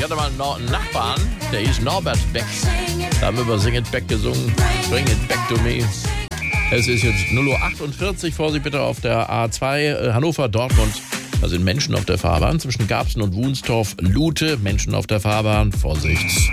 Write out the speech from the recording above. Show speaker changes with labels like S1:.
S1: hatte mal einen Nachbarn, der hieß Norbert Beck. Da haben wir über Sing It Back gesungen. Bring It Back to Me. Es ist jetzt 0:48 Uhr. Vorsicht bitte auf der A2 Hannover-Dortmund. Da sind Menschen auf der Fahrbahn zwischen Garbsen und Wunstorf. Lute, Menschen auf der Fahrbahn. Vorsicht.